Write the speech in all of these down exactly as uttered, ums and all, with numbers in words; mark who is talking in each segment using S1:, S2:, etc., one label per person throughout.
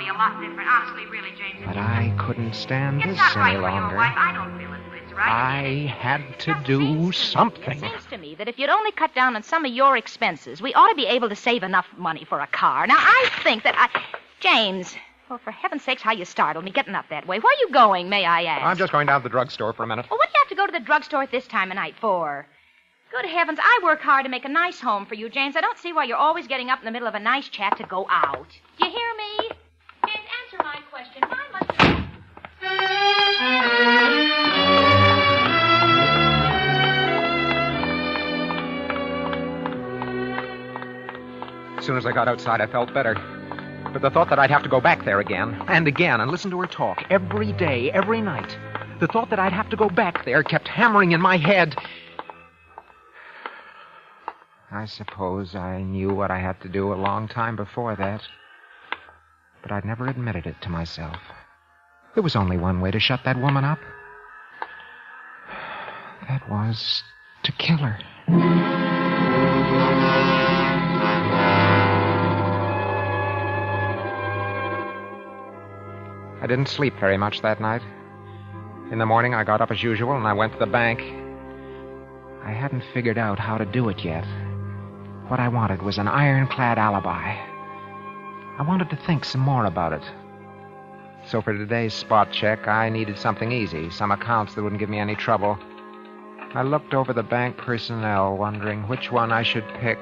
S1: be a lot different. Honestly, really, James.
S2: But I couldn't stand
S1: It's
S2: this
S1: not right
S2: any
S1: for your
S2: longer.
S1: wife. I don't feel it. It's right.
S2: I had to do something.
S3: It seems to me that if you'd only cut down on some of your expenses, we ought to be able to save enough money for a car. Now, I think that I... James, well, for heaven's sakes, how you startled me getting up that way. Where are you going, may I ask?
S2: I'm just going down to the drugstore for a minute.
S3: Well, what do you have to go to the drugstore at this time of night for? Good heavens, I work hard to make a nice home for you, James. I don't see why you're always getting up in the middle of a nice chat to go out. Do you hear me? James, answer my question. Why must
S2: As soon as I got outside, I felt better. But the thought that I'd have to go back there again and again and listen to her talk every day, every night, the thought that I'd have to go back there kept hammering in my head. I suppose I knew what I had to do a long time before that. But I'd never admitted it to myself. There was only one way to shut that woman up. That was to kill her. I didn't sleep very much that night. In the morning, I got up as usual and I went to the bank. I hadn't figured out how to do it yet. What I wanted was an ironclad alibi. I wanted to think some more about it. So for today's spot check, I needed something easy, some accounts that wouldn't give me any trouble. I looked over the bank personnel, wondering which one I should pick.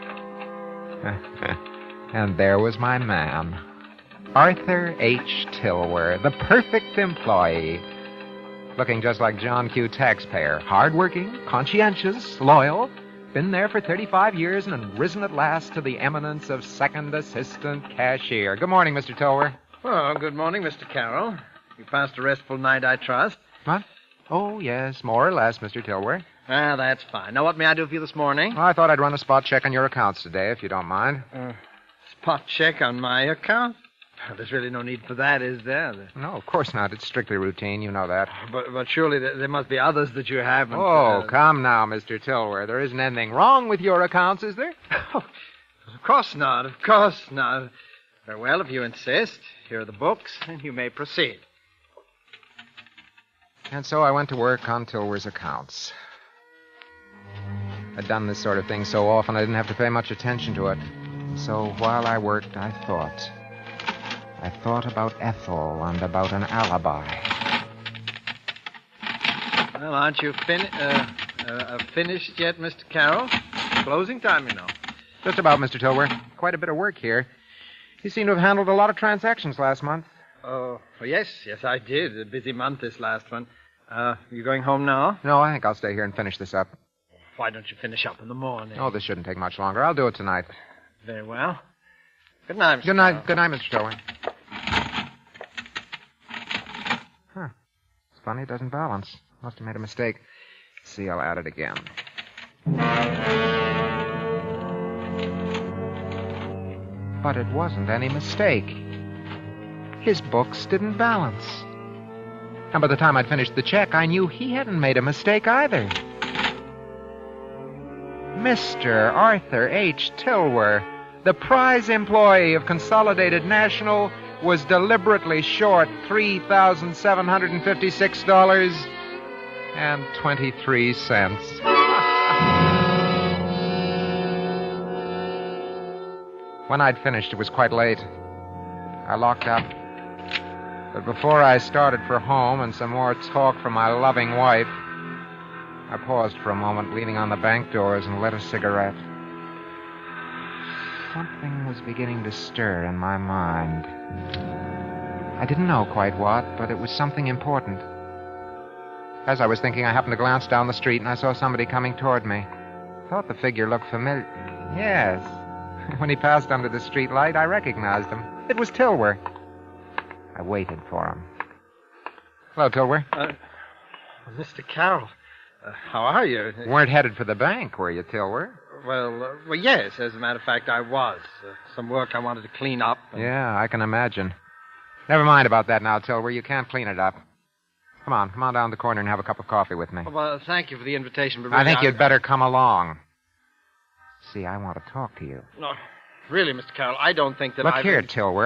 S2: And there was my man, Arthur H. Tilwer, the perfect employee. Looking just like John Q. Taxpayer. Hardworking, conscientious, loyal. Been there for thirty-five years and risen at last to the eminence of second assistant cashier. Good morning, Mister Tilwer.
S4: Oh, good morning, Mister Carroll. You passed a restful night, I trust.
S2: What? Oh, yes, more or less, Mister Tilwer.
S4: Ah, that's fine. Now, what may I do for you this morning?
S2: Well, I thought I'd run a spot check on your accounts today, if you don't mind.
S4: Uh, spot check on my account? There's really no need for that, is there?
S2: No, of course not. It's strictly routine. You know that.
S4: But but surely there, there must be others that you haven't.
S2: Oh,
S4: uh...
S2: come now, Mister Tilwer. There isn't anything wrong with your accounts, is there?
S4: Oh, of course not. Of course not. Very well, if you insist. Here are the books, and you may proceed.
S2: And so I went to work on Tilwer's accounts. I'd done this sort of thing so often I didn't have to pay much attention to it. So while I worked, I thought. I thought about Ethel and about an alibi.
S4: Well, aren't you fin- uh, uh, finished yet, Mister Carroll? Closing time, you know.
S2: Just about, Mister Tilwer. Quite a bit of work here. You seem to have handled a lot of transactions last month.
S4: Oh, oh yes, yes, I did. A busy month this last one. Uh, you going home now?
S2: No, I think I'll stay here and finish this up.
S4: Why don't you finish up in the morning?
S2: Oh, this shouldn't take much longer. I'll do it tonight.
S4: Very well. Good night, Mister
S2: Good night.
S4: Carroll.
S2: Good night, Mister Tilwer. Huh. It's funny it doesn't balance. Must have made a mistake. See, I'll add it again. But it wasn't any mistake. His books didn't balance. And by the time I'd finished the check, I knew he hadn't made a mistake either. Mister Arthur H. Tilwer, the prize employee of Consolidated National, was deliberately short three thousand seven hundred fifty-six dollars and twenty-three cents. When I'd finished, it was quite late. I locked up. But before I started for home and some more talk from my loving wife, I paused for a moment, leaning on the bank doors, and lit a cigarette. Something was beginning to stir in my mind. I didn't know quite what, but it was something important. As I was thinking, I happened to glance down the street, and I saw somebody coming toward me. I thought the figure looked familiar. Yes. When he passed under the street light, I recognized him. It was Tilwer. I waited for him. Hello, Tilwer.
S4: Uh, Mister Carroll, uh, how are you?
S2: Weren't headed for the bank, were you, Tilwer?
S4: Well, uh, well, yes. As a matter of fact, I was. Uh, some work I wanted to clean up. And...
S2: Yeah, I can imagine. Never mind about that now, Tilwer. You can't clean it up. Come on, come on down the corner and have a cup of coffee with me.
S4: Well, thank you for the invitation, but really,
S2: I think
S4: I...
S2: you'd better come along. See, I want to talk to you.
S4: No, really, Mister Carroll, I don't think that
S2: Look
S4: I...
S2: here, Tilwer.